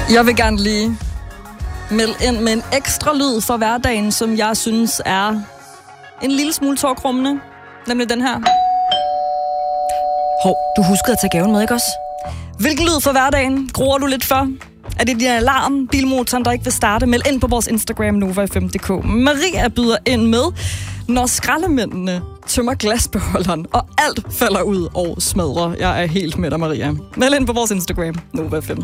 Jeg vil gerne lige melde ind med en ekstra lyd for hverdagen, som jeg synes er en lille smule tårkrummende. Nemlig den her. Hov, du huskede at tage gaven med, ikke også? Hvilken lyd for hverdagen gruer du lidt for? Er det din alarm, bilmotoren, der ikke vil starte? Meld ind på vores Instagram, Nova5.dk. Maria byder ind med, når skraldemændene tømmer glasbeholderen, og alt falder ud og smadrer. Jeg er helt med dig, Maria. Meld ind på vores Instagram, Nova5.